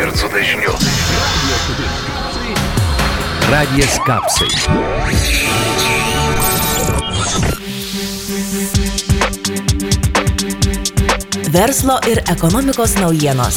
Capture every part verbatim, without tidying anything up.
герц dažniu. Radijas Kapsai. Verslo ir ekonomikos naujienos.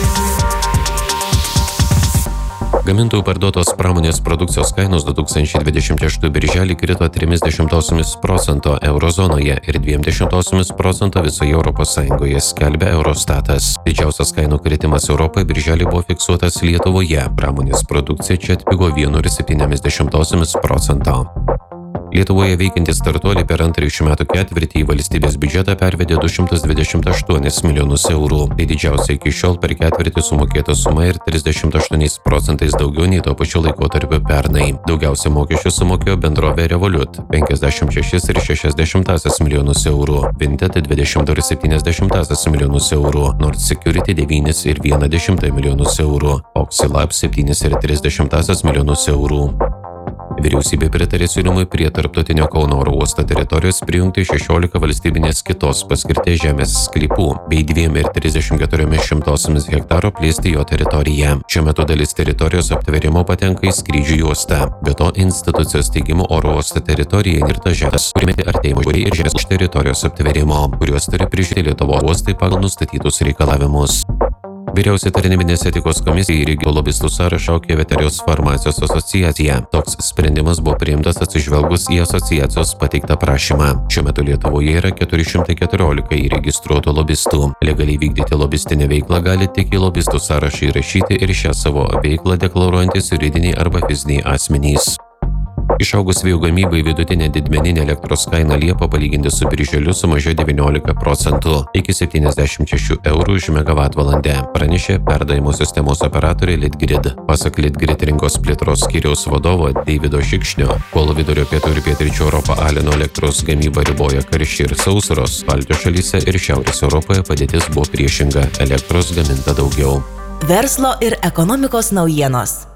Gamintojų parduotos pramonės produkcijos kainos du tūkstančiai dvidešimt šeštųjų birželį krito trimis dešimtosiomis procento euro zonoje ir dviem dešimtosiomis procento visoje Europos Sąjungoje, skelbia Eurostatas. Didžiausias kainų kritimas Europoje birželį buvo fiksuotas Lietuvoje. Pramonės produkcija čia atpigo vienu ir septyniomis dešimtosiomis procento. Lietuvoje veikiantys startuoliai per antrąjį šių metų ketvirtį į valstybės biudžetą pervedė du šimtus dvidešimt aštuonis milijonus eurų. Tai didžiausia iki šiol per ketvirtį sumokėta suma ir trisdešimt aštuoniais procentais daugiau nei tuo pačiu laikotarpiu pernai. Daugiausia mokesčių sumokėjo bendrovė Revolut – penkiasdešimt šešis ir šešias dešimtąsias milijonus eurų, Vinted – dvidešimt du ir septynias dešimtąsias milijonus eurų, Nord Security – devynis ir vieną dešimtąją milijonus eurų, Oxylab – septynis ir tris dešimtąsias milijonus eurų. Vyriausybė pritarė siūlymui prie tarptautinio Kauno oro uosto teritorijos prijungti šešiolika valstybinės kitos paskirties žemės sklypų bei dviem ir trisdešimt keturiomis šimtosiomis hektaro plėsti jo teritoriją. Šiuo metu dalis teritorijos aptvėrimo patenka į skrydžių juostą. Be to, institucijos teigimu oro uosto teritorija nirta žemės, kuriame artėjimo žiūrė ir žemės už teritorijos aptvėrimo, kuriuos turi prižiūrėti Lietuvos uostai pagal nustatytus reikalavimus. Vyriausia tarnybinės etikos komisija į regionų lobistų sąrašą šaukė Veterinarijos farmacijos asociacija. Toks sprendimas buvo priimtas atsižvelgus į asociacijos pateiktą prašymą. Šiuo metu Lietuvoje yra keturi šimtai keturiolika įregistruotų lobistų. Legaliai vykdyti lobistinę veiklą gali tik į lobistų sąrašą įrašyti ir šią savo veiklą deklaruojantis juridiniai arba fiziniai asmenys. Išaugus vėjo gamybai vidutinė didmeninė elektros kaina Liepą palyginti su birželiu sumažėjo devyniolika procentų iki septyniasdešimt šešių eurų už megavatvalandę, pranešė perdavimo sistemos operatorė Litgrid. Pasak Litgrid rinkos plėtros skyriaus vadovo Deivido Šikšnio, kol vidurio pietų ir pietryčių Europą alino elektros gamybą riboja karščiai ir sausros, Baltijos šalyse ir Šiaurės Europoje padėtis buvo priešinga, elektros gaminta daugiau. Verslo ir ekonomikos naujienos.